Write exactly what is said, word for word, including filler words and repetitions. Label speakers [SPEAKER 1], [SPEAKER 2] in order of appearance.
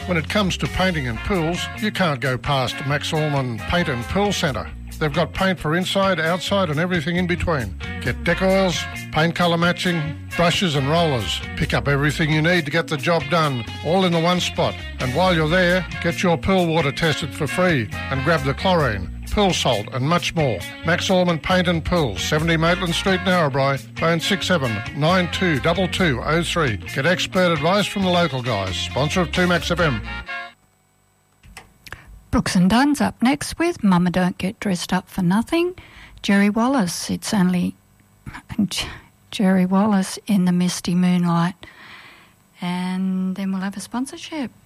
[SPEAKER 1] When it comes to painting and pools, you can't go past Max Allman Paint and Pool Centre. They've got paint for inside, outside and everything in between. Get deck oils, paint colour matching, brushes and rollers. Pick up everything you need to get the job done, all in the one spot. And while you're there, get your pool water tested for free and grab the chlorine, pool salt and much more. Max Allman Paint and Pool, seventy Maitland Street, Narrabri. Phone six seven nine two two two oh three. Get expert advice from the local guys. Sponsor of two Max F M.
[SPEAKER 2] Brooks and Dunn's up next with Mama Don't Get Dressed Up for Nothing. Jerry Wallace, it's only Jerry Wallace in the Misty Moonlight. And then we'll have a sponsorship.